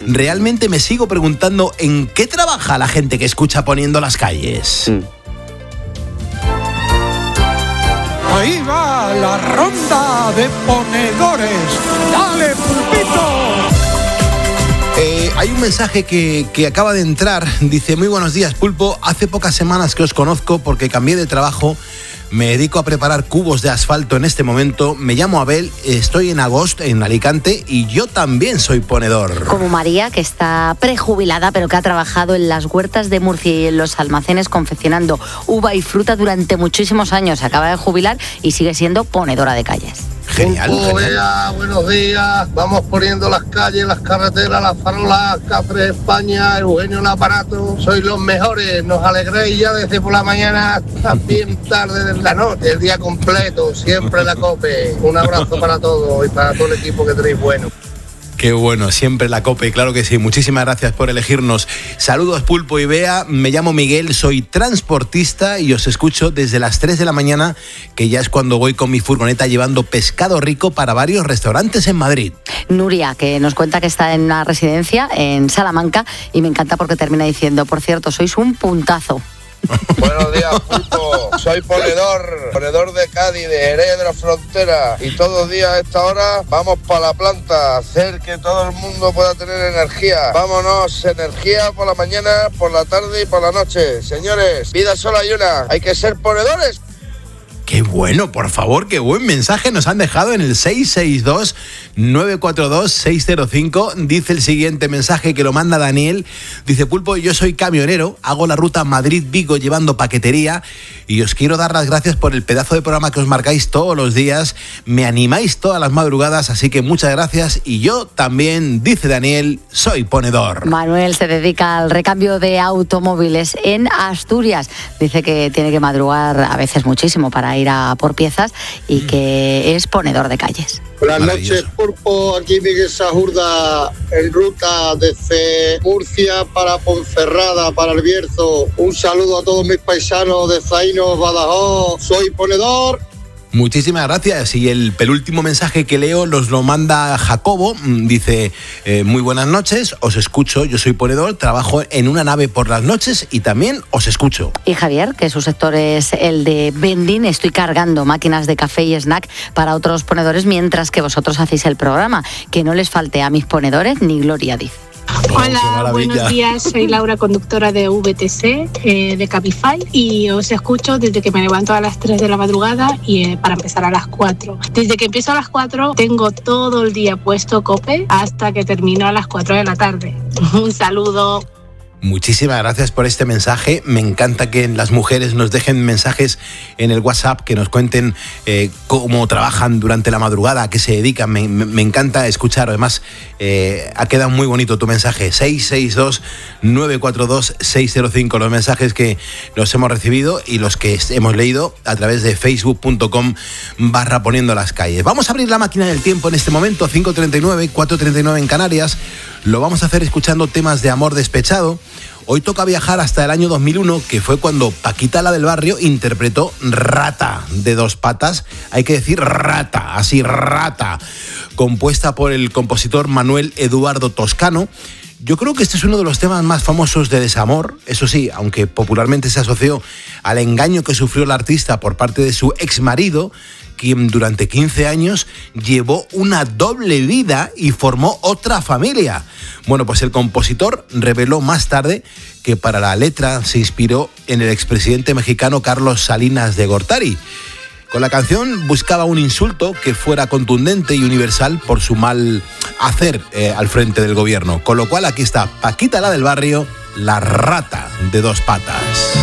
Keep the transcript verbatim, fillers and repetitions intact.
Realmente me sigo preguntando en qué trabaja la gente que escucha Poniendo las Calles. Mm. Ahí va la ronda de ponedores. ¡Dale, Pulpito! Eh, hay un mensaje que, que acaba de entrar. Dice: muy buenos días, Pulpo. Hace pocas semanas que os conozco porque cambié de trabajo. Me dedico a preparar cubos de asfalto en este momento. Me llamo Abel, estoy en Agost, en Alicante, y yo también soy ponedor. Como María, que está prejubilada, pero que ha trabajado en las huertas de Murcia y en los almacenes confeccionando uva y fruta durante muchísimos años. Se acaba de jubilar y sigue siendo ponedora de calles. Genial, Pulpo, genial. Bea, buenos días. Vamos poniendo las calles, las carreteras, las farolas, Cafre España, Eugenio el aparato. Sois los mejores. Nos alegréis ya desde por la mañana hasta bien tarde de la noche, el día completo. Siempre la COPE. Un abrazo para todos y para todo el equipo que tenéis bueno. Qué bueno, siempre la COPE, claro que sí. Muchísimas gracias por elegirnos. Saludos, Pulpo y Bea. Me llamo Miguel, soy transportista y os escucho desde las tres de la mañana, que ya es cuando voy con mi furgoneta llevando pescado rico para varios restaurantes en Madrid. Nuria, que nos cuenta que está en una residencia en Salamanca y me encanta porque termina diciendo: por cierto, sois un puntazo. Buenos días, Pulpo. Soy ponedor, ponedor de Cádiz, de Jerez de la Frontera. Y todos los días a esta hora vamos para la planta a hacer que todo el mundo pueda tener energía. Vámonos, energía por la mañana, por la tarde y por la noche. Señores, vida solo hay una. Hay que ser ponedores. Qué bueno, por favor, qué buen mensaje nos han dejado en el seis seis dos, nueve cuatro dos, seis cero cinco. Dice el siguiente mensaje, que lo manda Daniel. Dice: Pulpo, yo soy camionero, hago la ruta Madrid-Vigo llevando paquetería y os quiero dar las gracias por el pedazo de programa que os marcáis todos los días. Me animáis todas las madrugadas, así que muchas gracias. Y yo también, dice Daniel, soy ponedor. Manuel se dedica al recambio de automóviles en Asturias. Dice que tiene que madrugar a veces muchísimo para ir a por piezas y que es ponedor de calles. Buenas noches, Pulpo. Aquí Miguel Sajurda, en ruta desde Murcia para Ponferrada, para el Bierzo. Un saludo a todos mis paisanos de Zaino, Badajoz. Soy ponedor. Muchísimas gracias. Y el penúltimo mensaje que leo nos lo manda Jacobo. Dice: eh, muy buenas noches, os escucho, yo soy ponedor, trabajo en una nave por las noches y también os escucho. Y Javier, que su sector es el de vending, estoy cargando máquinas de café y snack para otros ponedores mientras que vosotros hacéis el programa. Que no les falte a mis ponedores ni gloria, dice. Hola, buenos días, soy Laura, conductora de V T C, eh, de Cabify, y os escucho desde que me levanto a las tres de la madrugada y eh, para empezar a las cuatro. Desde que empiezo a las cuatro tengo todo el día puesto COPE hasta que termino a las cuatro de la tarde. Un saludo. Muchísimas gracias por este mensaje. Me encanta que las mujeres nos dejen mensajes en el WhatsApp, que nos cuenten eh, cómo trabajan durante la madrugada, a qué se dedican. Me, me, me encanta escuchar. Además, eh, ha quedado muy bonito tu mensaje. seis seis dos, nueve cuatro dos, seis cero cinco. Los mensajes que los hemos recibido y los que hemos leído a través de facebook punto com barra poniendo las calles. Vamos a abrir la máquina del tiempo en este momento, cinco treinta y nueve, cuatro treinta y nueve en Canarias. Lo vamos a hacer escuchando temas de amor despechado. Hoy toca viajar hasta el año dos mil uno, que fue cuando Paquita, la del barrio, interpretó Rata, de Dos Patas. Hay que decir Rata, así Rata, compuesta por el compositor Manuel Eduardo Toscano. Yo creo que este es uno de los temas más famosos de desamor. Eso sí, aunque popularmente se asoció al engaño que sufrió el artista por parte de su exmarido, quien durante quince años llevó una doble vida y formó otra familia. Bueno, pues el compositor reveló más tarde que para la letra se inspiró en el expresidente mexicano Carlos Salinas de Gortari. Con la canción buscaba un insulto que fuera contundente y universal por su mal hacer eh, al frente del gobierno. Con lo cual aquí está Paquita, la del barrio, la Rata de Dos Patas.